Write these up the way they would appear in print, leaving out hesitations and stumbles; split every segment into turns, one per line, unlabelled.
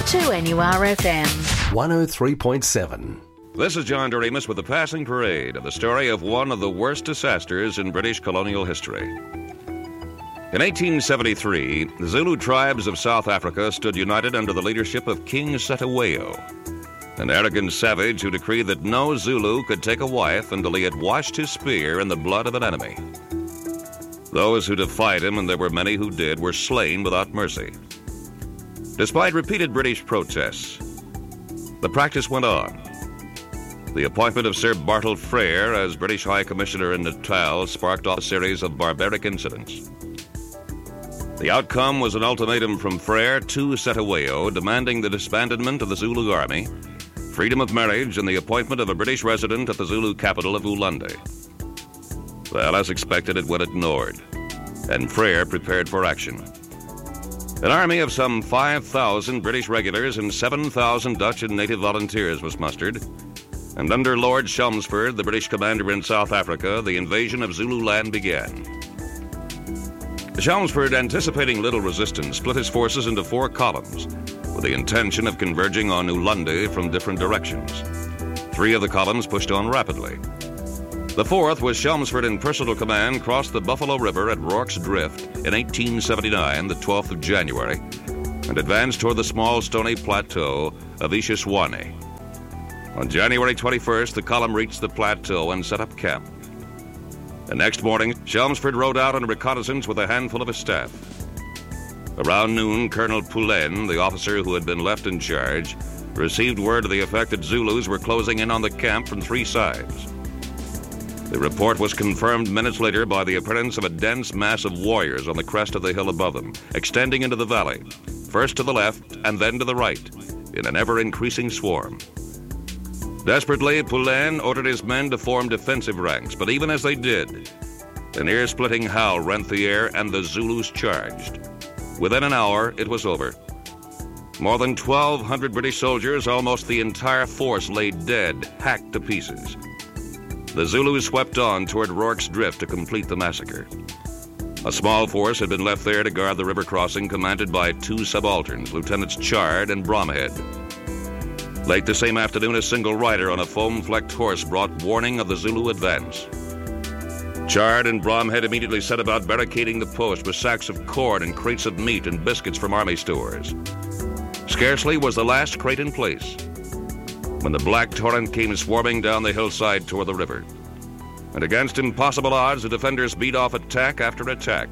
2NURFM
103.7.
This is John Doremus with the Passing Parade of the story of one of the worst disasters in British colonial history. In 1873, the Zulu tribes of South Africa stood united under the leadership of King Cetewayo, an arrogant savage who decreed that no Zulu could take a wife until he had washed his spear in the blood of an enemy. Those who defied him, and there were many who did, were slain without mercy. Despite repeated British protests, the practice went on. The appointment of Sir Bartle Frere as British High Commissioner in Natal sparked off a series of barbaric incidents. The outcome was an ultimatum from Frere to Cetewayo demanding the disbandment of the Zulu army, freedom of marriage, and the appointment of a British resident at the Zulu capital of Ulande. Well, as expected, it went ignored, and Frere prepared for action. An army of some 5,000 British regulars and 7,000 Dutch and native volunteers was mustered, and under Lord Chelmsford, the British commander in South Africa, the invasion of Zululand began. Chelmsford, anticipating little resistance, split his forces into 4 columns with the intention of converging on Ulande from different directions. 3 of the columns pushed on rapidly. The 4th, with Chelmsford in personal command, crossed the Buffalo River at Rorke's Drift in 1879, the 12th of January, and advanced toward the small stony plateau of Ishishwane. On January 21st, the column reached the plateau and set up camp. The next morning, Chelmsford rode out on a reconnaissance with a handful of his staff. Around noon, Colonel Poulain, the officer who had been left in charge, received word to the effect that Zulus were closing in on the camp from 3 sides. The report was confirmed minutes later by the appearance of a dense mass of warriors on the crest of the hill above them, extending into the valley, first to the left and then to the right, in an ever-increasing swarm. Desperately, Poulain ordered his men to form defensive ranks, but even as they did, an ear-splitting howl rent the air and the Zulus charged. Within an hour, it was over. More than 1,200 British soldiers, almost the entire force, lay dead, hacked to pieces. The Zulus swept on toward Rorke's Drift to complete the massacre. A small force had been left there to guard the river crossing, commanded by 2 subalterns, Lieutenants Chard and Bromhead. Late the same afternoon, a single rider on a foam-flecked horse brought warning of the Zulu advance. Chard and Bromhead immediately set about barricading the post with sacks of corn and crates of meat and biscuits from army stores. Scarcely was the last crate in place when the black torrent came swarming down the hillside toward the river. And against impossible odds, the defenders beat off attack after attack.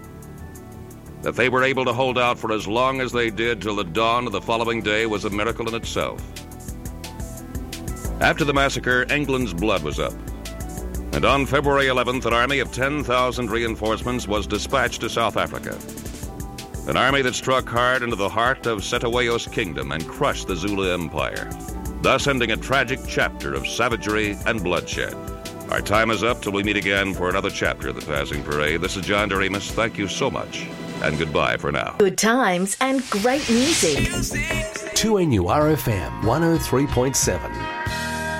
That they were able to hold out for as long as they did till the dawn of the following day was a miracle in itself. After the massacre, England's blood was up. And on February 11th, an army of 10,000 reinforcements was dispatched to South Africa. An army that struck hard into the heart of Cetewayo's kingdom and crushed the Zulu Empire, thus ending a tragic chapter of savagery and bloodshed. Our time is up till we meet again for another chapter of the Passing Parade. This is John Doremus. Thank you so much, and goodbye for now.
Good times and great music.
2NURFM 103.7.